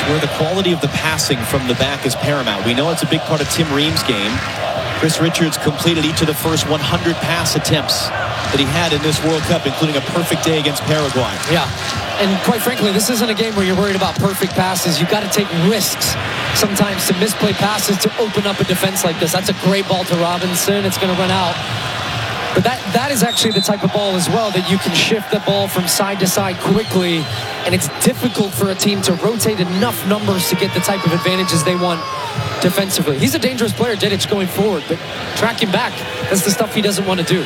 where the quality of the passing from the back is paramount. We know it's a big part of Tim Ream's game. Chris Richards completed each of the first 100 pass attempts that he had in this World Cup, including a perfect day against Paraguay. Yeah, and quite frankly, this isn't a game where you're worried about perfect passes. You've got to take risks sometimes to misplay passes to open up a defense like this. That's a great ball to Robinson. It's going to run out. But that is actually the type of ball as well that you can shift the ball from side to side quickly, and it's difficult for a team to rotate enough numbers to get the type of advantages they want defensively. He's a dangerous player, Dedic, going forward, but track him back, that's the stuff he doesn't want to do.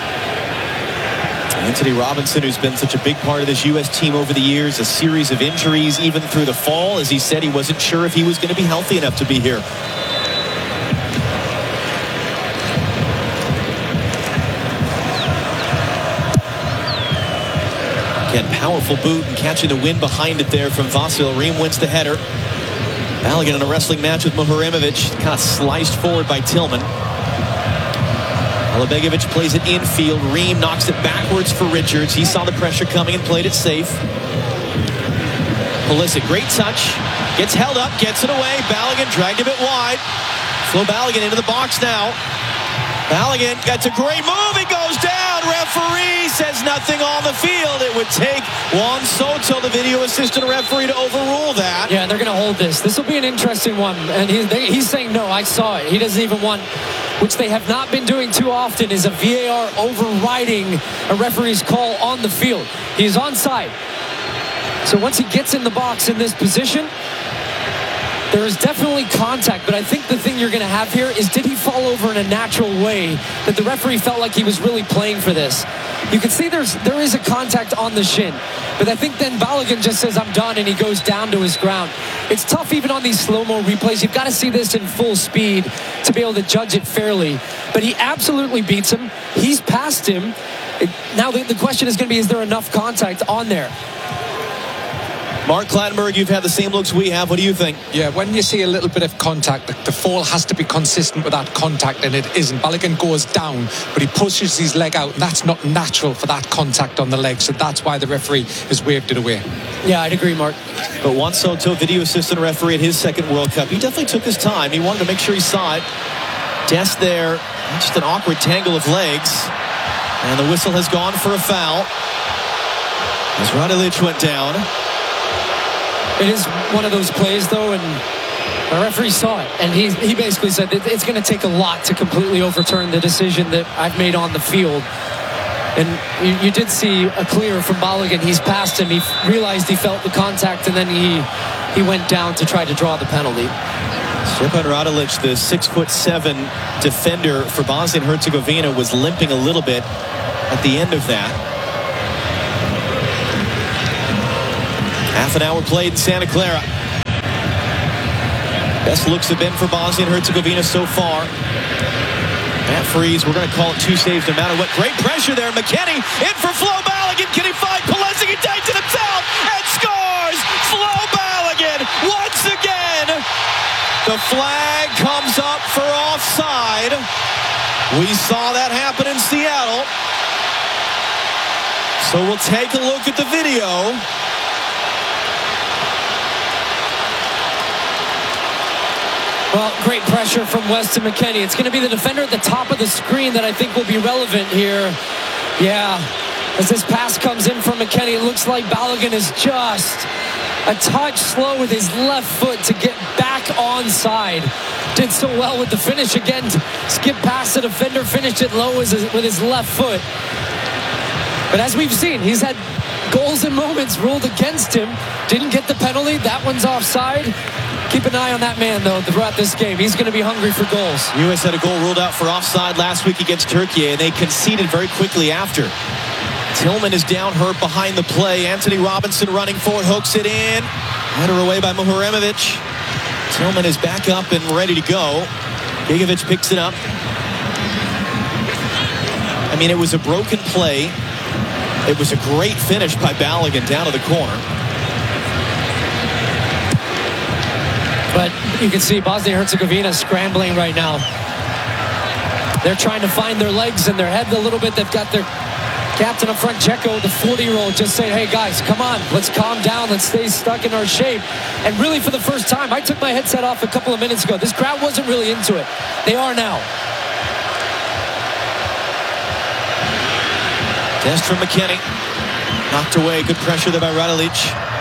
Anthony Robinson, who's been such a big part of this U.S. team over the years, a series of injuries even through the fall. As he said, he wasn't sure if he was going to be healthy enough to be here. Again, powerful boot and catching the wind behind it there from Vasil. Ream wins the header. Balogun in a wrestling match with Muharemovic, kind of sliced forward by Tillman. Alabegovic plays it infield. Ream knocks it backwards for Richards. He saw the pressure coming and played it safe. Pulisic, great touch. Gets held up, gets it away. Balogun dragged a bit wide. Flo Balogun into the box now. Balogun gets a great move. He goes down. Referee says nothing on the field. It would take Juan Soto, the video assistant referee, to overrule that. Yeah, they're going to hold this. This will be an interesting one. And he's saying, no, I saw it. He doesn't even want, which they have not been doing too often, is a VAR overriding a referee's call on the field. He is onside. So once he gets in the box in this position, there is definitely contact, but I think the thing you're going to have here is, did he fall over in a natural way that the referee felt like he was really playing for this? You can see there is a contact on the shin, but I think then Balogun just says, I'm done, and he goes down to his ground. It's tough even on these slow-mo replays. You've got to see this in full speed to be able to judge it fairly, but he absolutely beats him. He's past him. Now the question is going to be, is there enough contact on there? Mark Clattenburg, you've had the same looks we have. What do you think? Yeah, when you see a little bit of contact, the fall has to be consistent with that contact, and it isn't. Balogun goes down, but he pushes his leg out, and that's not natural for that contact on the leg, so that's why the referee has waved it away. Yeah, I'd agree, Mark. But Juan Soto, video assistant referee at his second World Cup, he definitely took his time. He wanted to make sure he saw it. Dest there, just an awkward tangle of legs. And the whistle has gone for a foul as Radilic went down. It is one of those plays, though, and the referee saw it, and he basically said that it's going to take a lot to completely overturn the decision that I've made on the field. And you did see a clear from Balogun. He's past him. He realized he felt the contact, and then he went down to try to draw the penalty. Stepan Radilic, the 6'7" defender for Bosnia and Herzegovina, was limping a little bit at the end of that. Half an hour played in Santa Clara. Best looks have been for Bosnia and Herzegovina so far. Matt Freese, we're going to call it 2 saves no matter what. Great pressure there. McKennie in for Flo Balogun. Can he find Pulisic? He takes it himself and scores! Flo Balogun once again. The flag comes up for offside. We saw that happen in Seattle. So we'll take a look at the video. Well, great pressure from Weston McKennie. It's going to be the defender at the top of the screen that I think will be relevant here. Yeah, as this pass comes in from McKennie, it looks like Balogun is just a touch slow with his left foot to get back onside. Did so well with the finish again. Skip past the defender, finished it low with his left foot. But as we've seen, he's had goals and moments ruled against him. Didn't get the penalty. That one's offside. Keep an eye on that man, though, throughout this game. He's going to be hungry for goals. U.S. had a goal ruled out for offside last week against Turkey, and they conceded very quickly after. Tillman is down hurt behind the play. Anthony Robinson running forward, hooks it in. Header away by Muharemovic. Tillman is back up and ready to go. Gigovic picks it up. I mean, it was a broken play. It was a great finish by Balogun down to the corner. But you can see Bosnia-Herzegovina scrambling right now. They're trying to find their legs and their head a little bit. They've got their Captain up front, Checo, the 40-year-old, just saying, hey guys, come on, let's calm down, let's stay stuck in our shape. And really for the first time, I took my headset off a couple of minutes ago. This crowd wasn't really into it. They are now. Test from McKenny. Knocked away, good pressure there by Raduljic.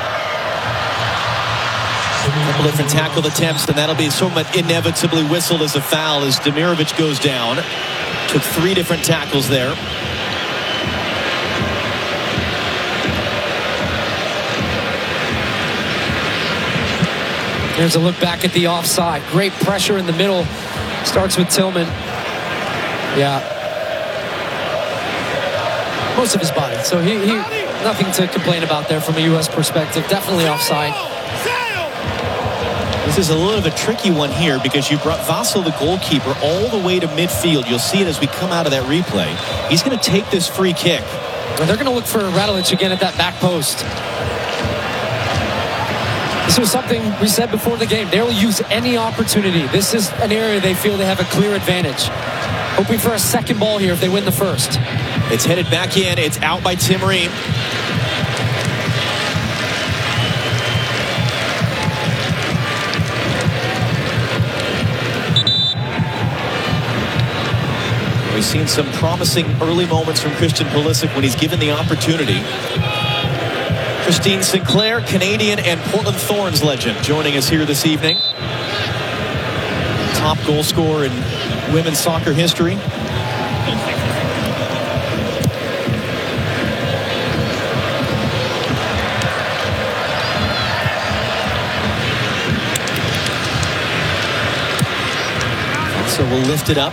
A couple different tackle attempts, and that'll be somewhat inevitably whistled as a foul as Demirovic goes down. Took 3 different tackles there. Here's a look back at the offside. Great pressure in the middle. Starts with Tillman. Yeah. Most of his body. So he nothing to complain about there from a U.S. perspective. Definitely offside. This is a little bit of a tricky one here because you brought Vasil, the goalkeeper, all the way to midfield. You'll see it as we come out of that replay. He's going to take this free kick. Well, they're going to look for Raduljic again at that back post. This was something we said before the game. They will use any opportunity. This is an area they feel they have a clear advantage. Hoping for a second ball here if they win the first. It's headed back in. It's out by Tim Ream. We've seen some promising early moments from Christian Pulisic when he's given the opportunity. Christine Sinclair, Canadian and Portland Thorns legend, joining us here this evening. Top goal scorer in women's soccer history. So we'll lift it up.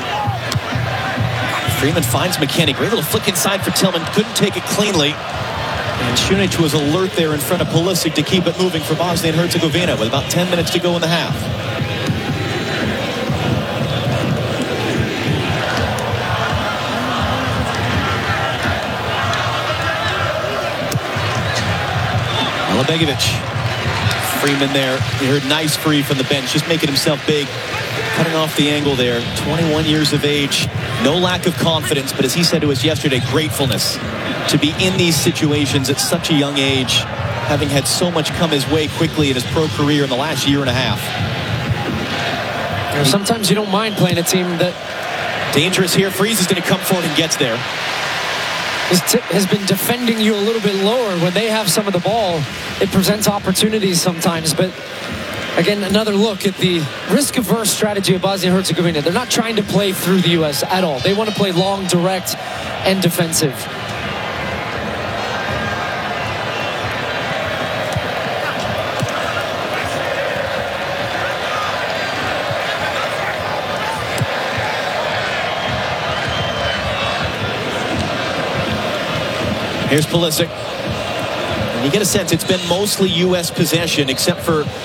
Freeman finds McKenny. Great little flick inside for Tillman. Couldn't take it cleanly. And Šunić was alert there in front of Pulisic to keep it moving for Bosnia and Herzegovina with about 10 minutes to go in the half. Alabegovic. Freeman there. You heard nice free from the bench, just making himself big. Cutting off the angle there. 21 years of age. No lack of confidence, but as he said to us yesterday, gratefulness to be in these situations at such a young age, having had so much come his way quickly in his pro career in the last year and a half. You know, sometimes you don't mind playing a team that... Dangerous here. Freeze is going to come forward and gets there. This tip has been defending you a little bit lower. When they have some of the ball, it presents opportunities sometimes. But again, another look at the risk-averse strategy of Bosnia and Herzegovina. They're not trying to play through the U.S. at all. They want to play long, direct, and defensive. Here's Pulisic. And you get a sense it's been mostly U.S. possession except for